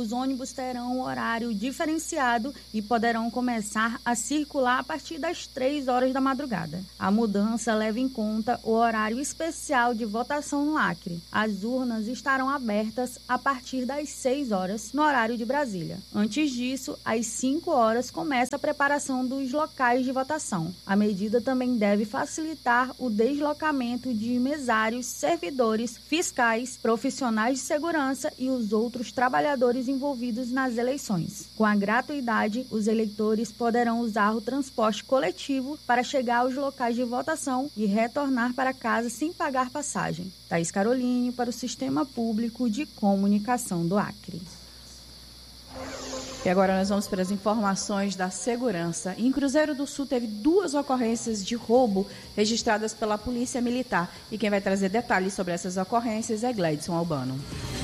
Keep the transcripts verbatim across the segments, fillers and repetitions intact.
Os ônibus terão um horário diferenciado e poderão começar a circular a partir das três horas da madrugada. A mudança leva em conta o horário especial de votação no Acre. As urnas estarão abertas a partir das seis horas, no horário de Brasília. Antes disso, às cinco horas, começa a preparação dos locais de votação. A medida também deve facilitar o deslocamento de mesários, servidores, fiscais, profissionais de segurança e os outros trabalhadores envolvidos nas eleições. Com a gratuidade, os eleitores poderão usar o transporte coletivo para chegar aos locais de votação e retornar para casa sem pagar passagem. Thaís Caroline, para o Sistema Público de Comunicação do Acre. E agora nós vamos para as informações da segurança. Em Cruzeiro do Sul teve duas ocorrências de roubo registradas pela Polícia Militar. E quem vai trazer detalhes sobre essas ocorrências é Gleidson Albano.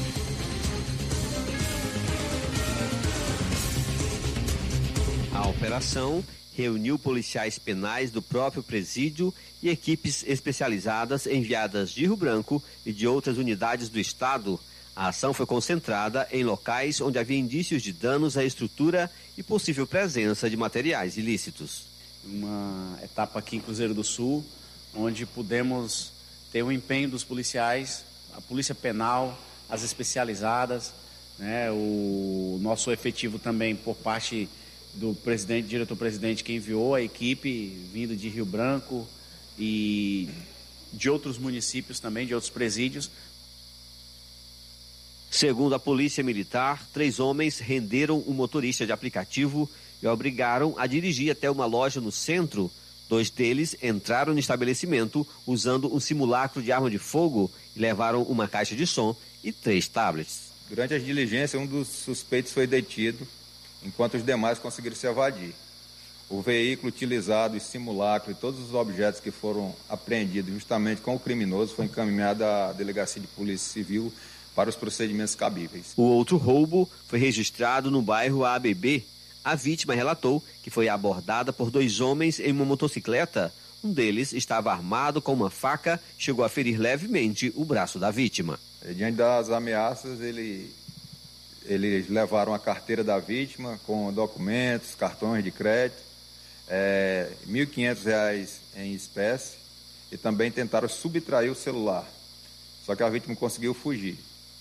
A operação reuniu policiais penais do próprio presídio e equipes especializadas enviadas de Rio Branco e de outras unidades do estado. A ação foi concentrada em locais onde havia indícios de danos à estrutura e possível presença de materiais ilícitos. Uma etapa aqui em Cruzeiro do Sul, onde pudemos ter o empenho dos policiais, a polícia penal, as especializadas, né, o nosso efetivo também por parte do presidente, diretor-presidente, que enviou a equipe vindo de Rio Branco e de outros municípios também, de outros presídios. Segundo a Polícia Militar, três homens renderam um motorista de aplicativo e obrigaram a dirigir até uma loja no centro. Dois deles entraram no estabelecimento usando um simulacro de arma de fogo e levaram uma caixa de som e três tablets. Durante as diligências, um dos suspeitos foi detido, enquanto os demais conseguiram se evadir. O veículo utilizado, o simulacro e todos os objetos que foram apreendidos justamente com o criminoso foi encaminhado à Delegacia de Polícia Civil para os procedimentos cabíveis. O outro roubo foi registrado no bairro A B B. A vítima relatou que foi abordada por dois homens em uma motocicleta. Um deles estava armado com uma faca, chegou a ferir levemente o braço da vítima. Diante das ameaças, ele... eles levaram a carteira da vítima com documentos, cartões de crédito, é, mil e quinhentos reais em espécie e também tentaram subtrair o celular. Só que a vítima conseguiu fugir.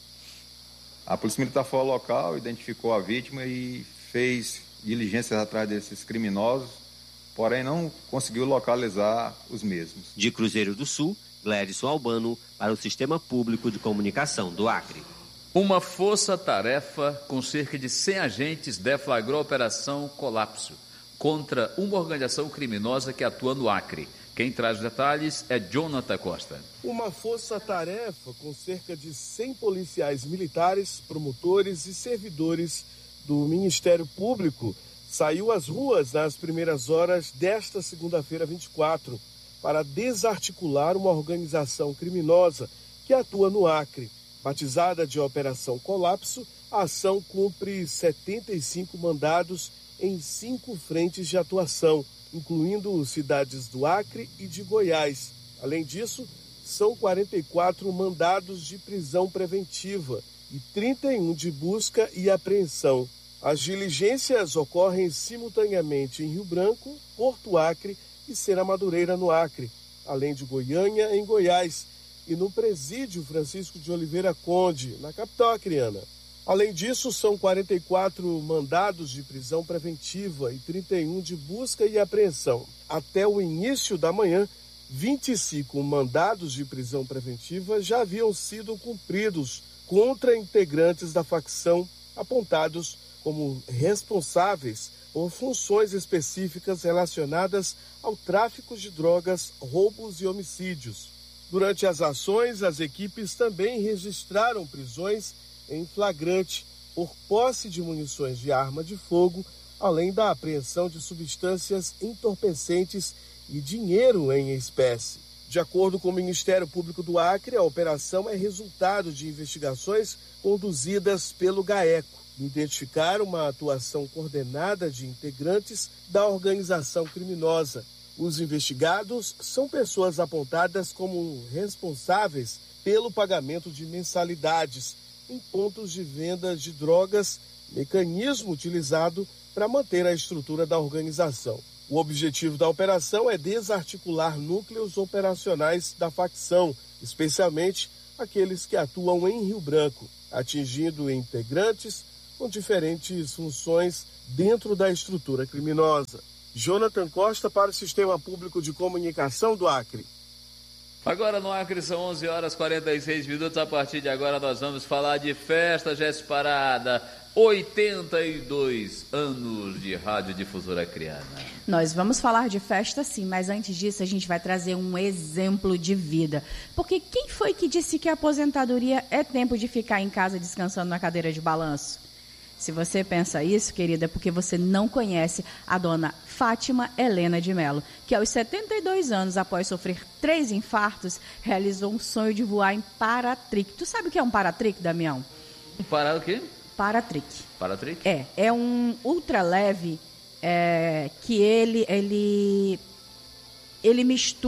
A Polícia Militar foi ao local, identificou a vítima e fez diligências atrás desses criminosos, porém não conseguiu localizar os mesmos. De Cruzeiro do Sul, Gleidson Albano, para o Sistema Público de Comunicação do Acre. Uma força-tarefa com cerca de cem agentes deflagrou a Operação Colapso contra uma organização criminosa que atua no Acre. Quem traz detalhes é Jonathan Costa. Uma força-tarefa com cerca de cem policiais militares, promotores e servidores do Ministério Público saiu às ruas nas primeiras horas desta segunda-feira, vinte e quatro, para desarticular uma organização criminosa que atua no Acre. Batizada de Operação Colapso, a ação cumpre setenta e cinco mandados em cinco frentes de atuação, incluindo cidades do Acre e de Goiás. Além disso, são quarenta e quatro mandados de prisão preventiva e trinta e um de busca e apreensão. As diligências ocorrem simultaneamente em Rio Branco, Porto Acre e Serra Madureira, no Acre, além de Goiânia, em Goiás, e no presídio Francisco de Oliveira Conde, na capital acreana. Além disso, são quarenta e quatro mandados de prisão preventiva e trinta e um de busca e apreensão. Até o início da manhã, vinte e cinco mandados de prisão preventiva já haviam sido cumpridos contra integrantes da facção apontados como responsáveis por funções específicas relacionadas ao tráfico de drogas, roubos e homicídios. Durante as ações, as equipes também registraram prisões em flagrante por posse de munições de arma de fogo, além da apreensão de substâncias entorpecentes e dinheiro em espécie. De acordo com o Ministério Público do Acre, a operação é resultado de investigações conduzidas pelo GAECO, que identificaram uma atuação coordenada de integrantes da organização criminosa. Os investigados são pessoas apontadas como responsáveis pelo pagamento de mensalidades, em pontos de venda de drogas, mecanismo utilizado para manter a estrutura da organização. O objetivo da operação é desarticular núcleos operacionais da facção, especialmente aqueles que atuam em Rio Branco, atingindo integrantes com diferentes funções dentro da estrutura criminosa. Jonathan Costa para o Sistema Público de Comunicação do Acre. Agora no Acre são onze horas e quarenta e seis minutos. A partir de agora nós vamos falar de festa Jesse Parada. oitenta e dois anos de radiodifusora acreana. Nós vamos falar de festa sim, mas antes disso a gente vai trazer um exemplo de vida. Porque quem foi que disse que a aposentadoria é tempo de ficar em casa descansando na cadeira de balanço? Se você pensa isso, querida, é porque você não conhece a dona Fátima Helena de Mello, que aos setenta e dois anos, após sofrer três infartos, realizou um sonho de voar em paratrique. Tu sabe o que é um paratrique, Damião? Um para o quê? Paratrique. Paratrique? É, é um ultraleve é, que ele, ele, ele mistura